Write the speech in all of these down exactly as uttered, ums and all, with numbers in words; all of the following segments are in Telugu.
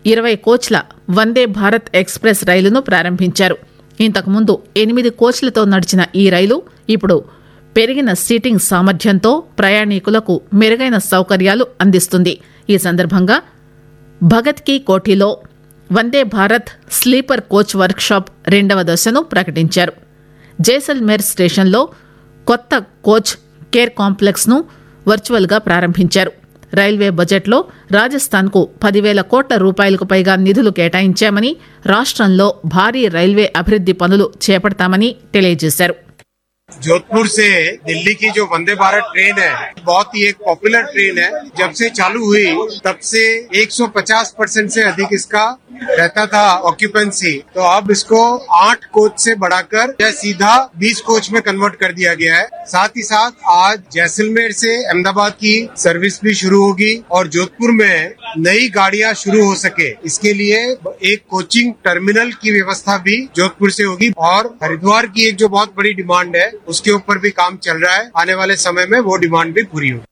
ఇరవై కోచ్ల వందే భారత్ ఎక్స్ప్రెస్ రైలును ప్రారంభించారు. ఇంతకుముందు ఎనిమిది కోచ్లతో నడిచిన ఈ రైలు ఇప్పుడు పెరిగిన సీటింగ్ సామర్థ్యంతో ప్రయాణికులకు మెరుగైన సౌకర్యాలు అందిస్తుంది. ఈ సందర్భంగా Bhagat key కోఠీలో Vande Bharat sleeper coach workshop రెండవ దశను ప్రకటించారు. జైసల్మేర్ స్టేషన్లో కొత్త కోచ్ కేర్ కాంప్లెక్స్ ను వర్చువల్ గా ప్రారంభించారు. రైల్వే బడ్జెట్లో రాజస్థాన్కు పదివేల కోట్ల రూపాయలకు పైగా నిధులు కేటాయించామని, రాష్ట్రంలో భారీ రైల్వే అభివృద్ది పనులు చేపడతామని తెలియజేశారు. जोधपुर से दिल्ली की जो वंदे भारत ट्रेन है बहुत ही एक पॉपुलर ट्रेन है. जब से चालू हुई तब से एक सौ पचास परसेंट से अधिक इसका रहता था ऑक्यूपेंसी. तो अब इसको आठ कोच से बढ़ाकर या सीधा बीस कोच में कन्वर्ट कर दिया गया है. साथ ही साथ आज जैसलमेर से अहमदाबाद की सर्विस भी शुरू होगी और जोधपुर में नई गाड़ियां शुरू हो सके इसके लिए एक कोचिंग टर्मिनल की व्यवस्था भी जोधपुर से होगी. और हरिद्वार की एक जो बहुत बड़ी डिमांड है उसके ऊपर भी काम चल रहा है. आने वाले समय में वो डिमांड भी पूरी होगी.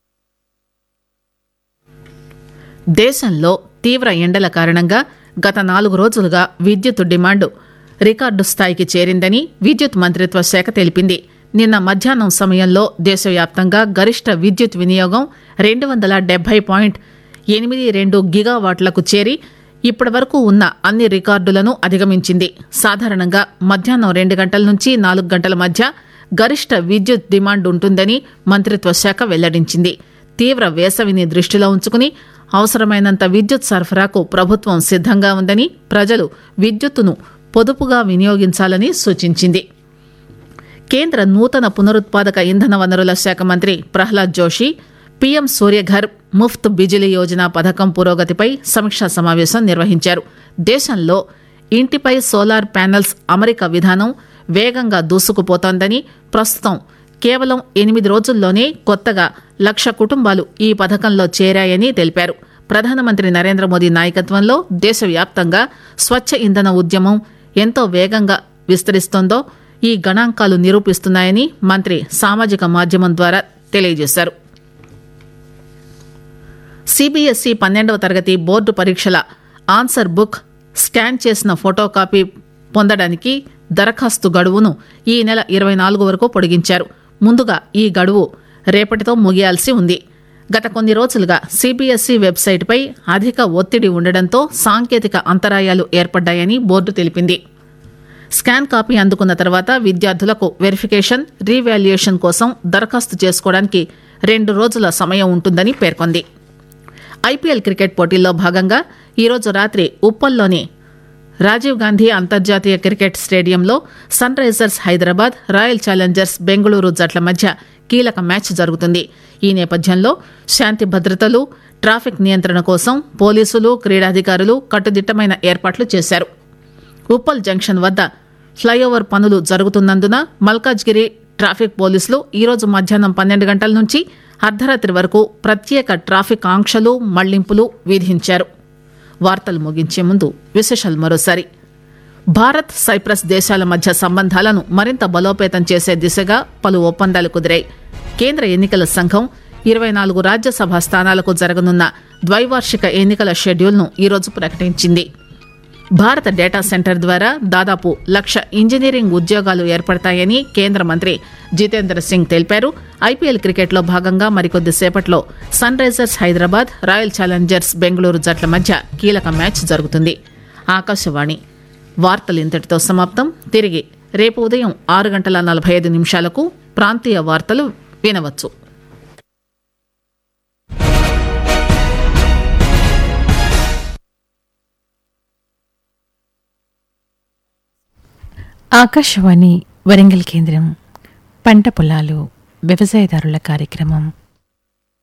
దేశంలో తీవ్ర ఎండల కారణంగా గత నాలుగు రోజులుగా విద్యుత్ డిమాండ్ రికార్డు స్థాయికి చేరిందని విద్యుత్ మంత్రిత్వ శాఖ తెలిపింది. నిన్న మధ్యాహ్నం సమయంలో దేశవ్యాప్తంగా గరిష్ట విద్యుత్ వినియోగం రెండు వందల డెబ్బై పాయింట్ ఎనిమిది రెండు గిగావాట్లకు చేరి ఇప్పటి వరకు ఉన్న అన్ని రికార్డులను అధిగమించింది. సాధారణంగా మధ్యాహ్నం రెండు గంటల నుంచి నాలుగు గంటల మధ్య గరిష్ట విద్యుత్ డిమాండ్ ఉంటుందని మంత్రిత్వ శాఖ వెల్లడించింది. తీవ్ర వేసవిని దృష్టిలో ఉంచుకుని అవసరమైనంత విద్యుత్ సరఫరాకు ప్రభుత్వం సిద్దంగా ఉందని, ప్రజలు విద్యుత్తును పొదుపుగా వినియోగించాలని సూచించింది. కేంద్ర నూతన పునరుత్పాదక ఇంధన వనరుల శాఖ మంత్రి ప్రహ్లాద్ జోషి పీఎం సూర్యఘర్ ముఫ్త్ బిజిలీ యోజన పథకం పురోగతిపై సమీక్షా సమావేశం నిర్వహించారు. దేశంలో ఇంటిపై సోలార్ ప్యానెల్స్ అమరిక విధానం వేగంగా దూసుకుపోతోందని, ప్రస్తుతం కేవలం ఎనిమిది రోజుల్లోనే కొత్తగా లక్ష కుటుంబాలు ఈ పథకంలో చేరాయని తెలిపారు. ప్రధానమంత్రి నరేంద్ర మోదీ నాయకత్వంలో దేశవ్యాప్తంగా స్వచ్ఛ ఇంధన ఉద్యమం ఎంతో వేగంగా విస్తరిస్తోందో ఈ గణాంకాలు నిరూపిస్తున్నాయని మంత్రి సామాజిక మాధ్యమం ద్వారా తెలియజేశారు. సీబీఎస్ఈ పన్నెండవ తరగతి బోర్డు పరీక్షల ఆన్సర్ బుక్ స్కాన్ చేసిన ఫోటో కాపీ పొందడానికి దరఖాస్తు గడువును ఈ నెల ఇరవై నాలుగు వరకు పొడిగించారు. ముందుగా ఈ గడువు రేపటితో ముగియాల్సి ఉంది. గత కొన్ని రోజులుగా సీబీఎస్ఈ వెబ్సైట్పై అధిక ఒత్తిడి ఉండడంతో సాంకేతిక అంతరాయాలు ఏర్పడ్డాయని బోర్డు తెలిపింది. స్కాన్ కాపీ అందుకున్న తర్వాత విద్యార్థులకు వెరిఫికేషన్, రీవాల్యుయేషన్ కోసం దరఖాస్తు చేసుకోవడానికి రెండు రోజుల సమయం ఉంటుందని పేర్కొంది. ఐపీఎల్ క్రికెట్ పోటీల్లో భాగంగా ఈరోజు రాత్రి ఉప్పల్లోని రాజీవ్ గాంధీ అంతర్జాతీయ క్రికెట్ స్టేడియంలో sun Risers Hyderabad, royal Challengers Bengaluru జట్ల మధ్య కీలక మ్యాచ్ జరుగుతుంది. ఈ నేపథ్యంలో శాంతి భద్రతలు, ట్రాఫిక్ నియంత్రణ కోసం పోలీసులు, క్రీడాధికారులు కట్టుదిట్టమైన ఏర్పాట్లు చేశారు. ఉప్పల్ జంక్షన్ వద్ద ఫ్లైఓవర్ పనులు జరుగుతున్నందున మల్కాజ్గిరి ట్రాఫిక్ పోలీసులు ఈరోజు మధ్యాహ్నం పన్నెండు గంటల నుంచి అర్ధరాత్రి వరకు ప్రత్యేక ట్రాఫిక్ ఆంక్షలు, మళ్లింపులు విధించారు. వార్తలు ముగించే ముందు విశేషాలు మరోసారి. భారత్, సైప్రస్ దేశాల మధ్య సంబంధాలను మరింత బలోపేతం చేసే దిశగా పలు ఒప్పందాలు కుదిరాయి. కేంద్ర ఎన్నికల సంఘం ఇరవై నాలుగు రాజ్యసభ స్థానాలకు జరగనున్న ద్వైవార్షిక ఎన్నికల షెడ్యూల్ను ఈరోజు ప్రకటించింది. భారత డేటా సెంటర్ ద్వారా దాదాపు లక్ష ఇంజనీరింగ్ ఉద్యోగాలు ఏర్పడతాయని కేంద్ర మంత్రి జితేంద్ర సింగ్ తెలిపారు. ఐపీఎల్ క్రికెట్లో భాగంగా మరికొద్ది సేపట్లో sun Risers Hyderabad, royal Challengers Bengaluru జట్ల మధ్య కీలక మ్యాచ్ జరుగుతుంది. ఆకాశవాణి వార్తలు ఇంతటితో సమాప్తం. తిరిగి రేపు ఉదయం ఆరు గంటల నలభై ఐదు నిమిషాలకు ప్రాంతీయ వార్తలు వినవచ్చు. ఆకాశవాణి వరంగల్ కేంద్రం. పంట పొలాలు, వ్యవసాయదారుల కార్యక్రమం.